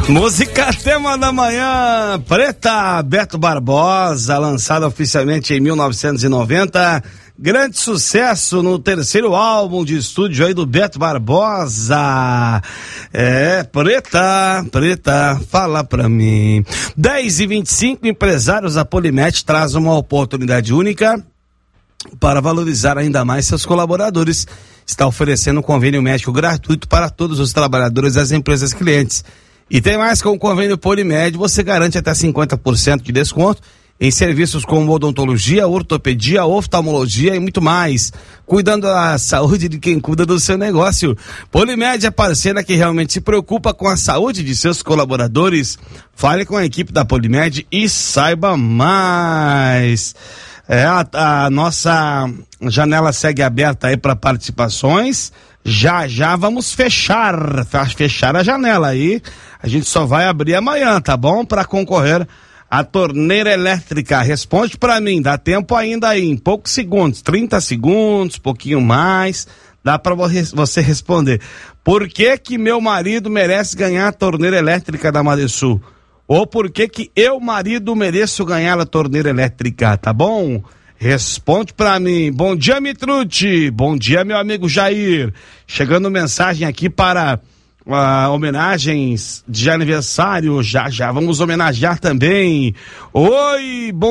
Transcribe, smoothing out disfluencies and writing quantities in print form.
Música tema da manhã, Preta, Beto Barbosa, lançada oficialmente em 1990, grande sucesso no terceiro álbum de estúdio aí do Beto Barbosa. Preta, fala pra mim. 10h25, empresários da Polimed traz uma oportunidade única para valorizar ainda mais seus colaboradores. Está oferecendo um convênio médico gratuito para todos os trabalhadores das empresas clientes. E tem mais, com o convênio Polimed, você garante até 50% de desconto em serviços como odontologia, ortopedia, oftalmologia e muito mais, cuidando da saúde de quem cuida do seu negócio. Polimed é parceira que realmente se preocupa com a saúde de seus colaboradores. Fale com a equipe da Polimed e saiba mais. A nossa janela segue aberta aí para participações. Já vamos fechar a janela aí. A gente só vai abrir amanhã, tá bom? Para concorrer à torneira elétrica. Responde para mim, dá tempo ainda aí, em poucos segundos, 30 segundos, pouquinho mais, dá para você responder. Por que que meu marido merece ganhar a torneira elétrica da Maresul? Ou por que que eu, marido, mereço ganhar a torneira elétrica, tá bom? Responde pra mim. Bom dia, Mitrucci. Bom dia, meu amigo Jair. Chegando mensagem aqui para homenagens de aniversário. Já vamos homenagear também. Oi, bom